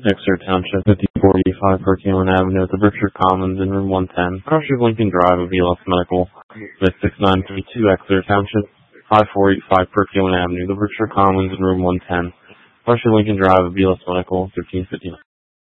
Exeter Township, 5485 Herculean Avenue, the Berkshire Commons in room 110. Rushers Lincoln Drive of VLS Medical, with 6932 Exeter Township, 5485 Herculean Avenue, the Berkshire Commons in room 110. Rushers Lincoln Drive of VLS Medical, 1359.